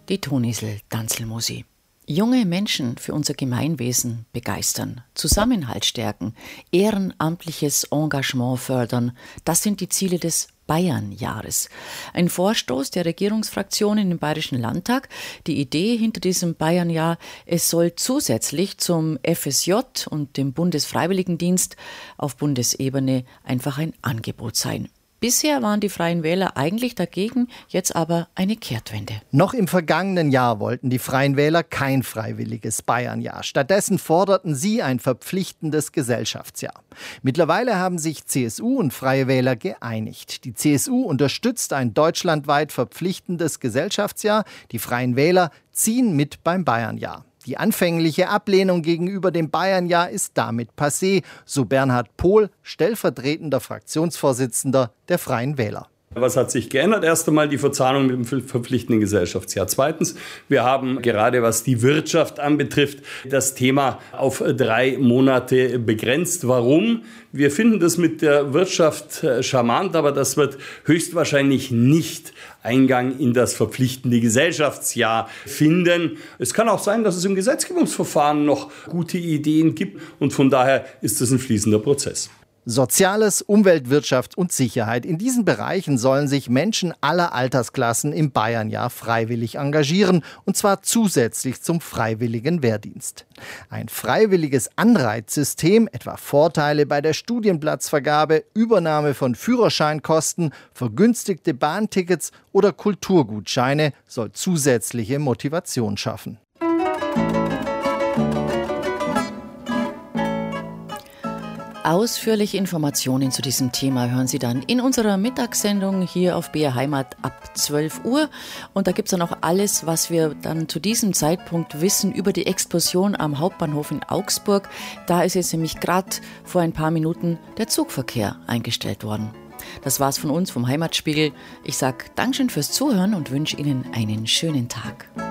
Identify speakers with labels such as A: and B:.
A: Die Tonisl-Danzelmusi. Junge Menschen für unser Gemeinwesen begeistern, Zusammenhalt stärken, ehrenamtliches Engagement fördern. Das sind die Ziele des Bayernjahres. Ein Vorstoß der Regierungsfraktionen im Bayerischen Landtag. Die Idee hinter diesem Bayernjahr, es soll zusätzlich zum FSJ und dem Bundesfreiwilligendienst auf Bundesebene einfach ein Angebot sein. Bisher waren die Freien Wähler eigentlich dagegen, jetzt aber eine Kehrtwende.
B: Noch im vergangenen Jahr wollten die Freien Wähler kein freiwilliges Bayernjahr. Stattdessen forderten sie ein verpflichtendes Gesellschaftsjahr. Mittlerweile haben sich CSU und Freie Wähler geeinigt. Die CSU unterstützt ein deutschlandweit verpflichtendes Gesellschaftsjahr. Die Freien Wähler ziehen mit beim Bayernjahr. Die anfängliche Ablehnung gegenüber dem Bayernjahr ist damit passé, so Bernhard Pohl, stellvertretender Fraktionsvorsitzender der Freien Wähler.
C: Was hat sich geändert? Erst einmal die Verzahnung mit dem verpflichtenden Gesellschaftsjahr. Zweitens, wir haben gerade was die Wirtschaft anbetrifft, das Thema auf 3 Monate begrenzt. Warum? Wir finden das mit der Wirtschaft charmant, aber das wird höchstwahrscheinlich nicht Eingang in das verpflichtende Gesellschaftsjahr finden. Es kann auch sein, dass es im Gesetzgebungsverfahren noch gute Ideen gibt und von daher ist es ein fließender Prozess.
B: Soziales, Umwelt, Wirtschaft und Sicherheit. In diesen Bereichen sollen sich Menschen aller Altersklassen im Bayernjahr freiwillig engagieren, und zwar zusätzlich zum freiwilligen Wehrdienst. Ein freiwilliges Anreizsystem, etwa Vorteile bei der Studienplatzvergabe, Übernahme von Führerscheinkosten, vergünstigte Bahntickets oder Kulturgutscheine, soll zusätzliche Motivation schaffen.
A: Ausführliche Informationen zu diesem Thema hören Sie dann in unserer Mittagssendung hier auf BR Heimat ab 12 Uhr. Und da gibt es dann auch alles, was wir dann zu diesem Zeitpunkt wissen über die Explosion am Hauptbahnhof in Augsburg. Da ist jetzt nämlich gerade vor ein paar Minuten der Zugverkehr eingestellt worden. Das war's von uns vom Heimatspiegel. Ich sage Dankeschön fürs Zuhören und wünsche Ihnen einen schönen Tag.